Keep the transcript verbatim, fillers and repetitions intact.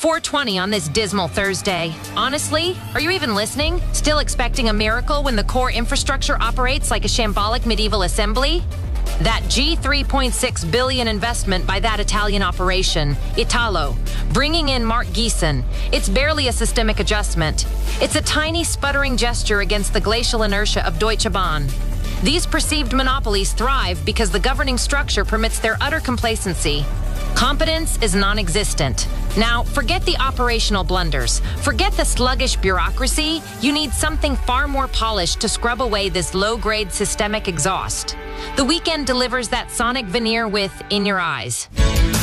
four twenty on this dismal Thursday. Honestly, are you even listening? Still expecting a miracle when the core infrastructure operates like a shambolic medieval assembly? That G three point six billion investment by that Italian operation, Italo, bringing in Mark Geeson, it's barely a systemic adjustment. It's a tiny sputtering gesture against the glacial inertia of Deutsche Bahn. These perceived monopolies thrive because the governing structure permits their utter complacency. Competence is non-existent. Now, forget the operational blunders. Forget the sluggish bureaucracy. You need something far more polished to scrub away this low-grade systemic exhaust. The weekend delivers that sonic veneer with In Your Eyes.